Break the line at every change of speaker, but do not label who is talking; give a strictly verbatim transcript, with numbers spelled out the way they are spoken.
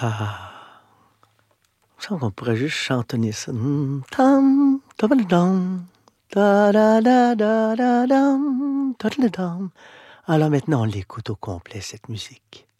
Ah, il me semble qu'on pourrait juste chantonner ça. Mm, tam, tabadadam, da-da-da-da-da-dam, tadadadam. Alors maintenant, on l'écoute au complet, cette musique.